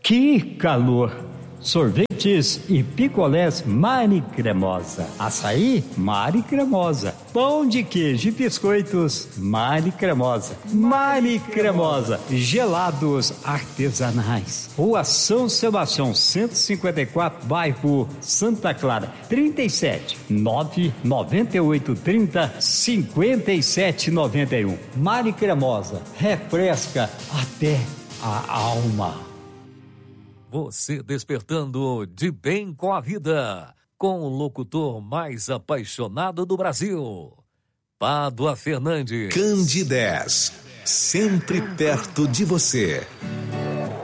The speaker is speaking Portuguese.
Que calor! Sorvetes e picolés Mari Cremosa. Açaí Mari Cremosa. Pão de queijo e biscoitos Mari Cremosa. Mari Cremosa. Gelados artesanais. Rua São Sebastião 154, bairro Santa Clara. 37-99830-5791. Mari Cremosa. Refresca até a alma. Você despertando de bem com a vida, com o locutor mais apaixonado do Brasil, Pádua Fernandes. Candidez, sempre perto de você.